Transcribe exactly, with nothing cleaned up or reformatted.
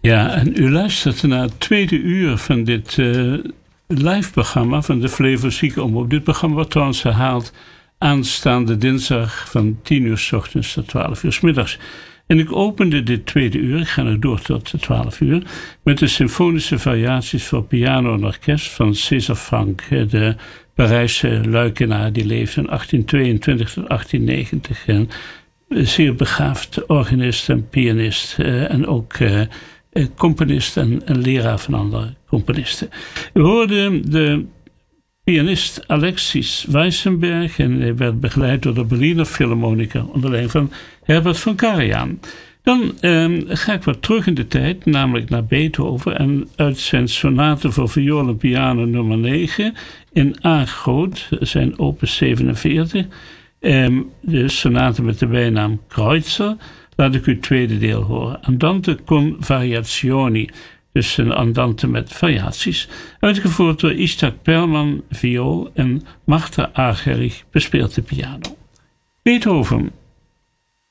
Ja, en u luistert naar het tweede uur van dit uh, live-programma van de Flevo Omroep. Dit programma wordt trouwens herhaald aanstaande dinsdag van tien uur 's ochtends tot twaalf uur 's middags. En ik opende dit tweede uur, ik ga nog door tot twaalf uur, met de symfonische variaties voor piano en orkest van César Franck, de Parijse luikenaar die leefde van achttien tweeëntwintig tot achttien negentig. En zeer begaafd organist en pianist uh, en ook uh, componist en, en leraar van andere componisten. We hoorden de pianist Alexis Weissenberg en hij werd begeleid door de Berliner Philharmoniker onder leiding van Herbert von Karajan. Dan eh, ga ik wat terug in de tijd, namelijk naar Beethoven en uit zijn sonate voor viool en piano nummer negen in A groot, zijn opus zevenenveertig. Eh, de sonate met de bijnaam Kreutzer. Laat ik u het tweede deel horen. Andante con variazioni. Dus een andante met variaties. Uitgevoerd door Isaac Perlman, viool en Martha Argerich bespeelt de piano. Beethoven.